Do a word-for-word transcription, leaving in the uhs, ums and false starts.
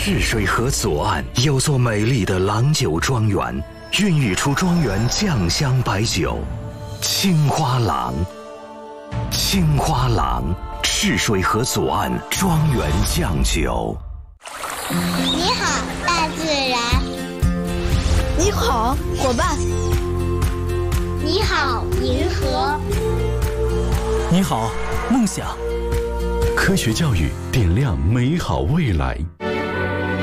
赤水河左岸有座美丽的郎酒庄园，孕育出庄园酱香白酒青花郎。青花郎，赤水河左岸庄园酱酒。 你好，大自然。 你好，伙伴。 你好，银河。 你好，梦想。 科学教育点亮美好未来。